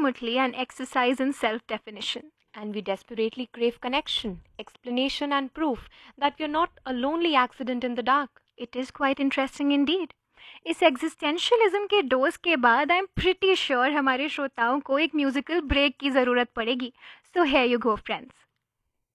ultimately an exercise in self definition. And we desperately crave connection, explanation, and proof that we are not a lonely accident in the dark. It is quite interesting indeed. इस existentialism के dose के बाद I am pretty sure हमारे श्रोताओं को एक musical break की ज़रूरत पड़ेगी. So here you go friends.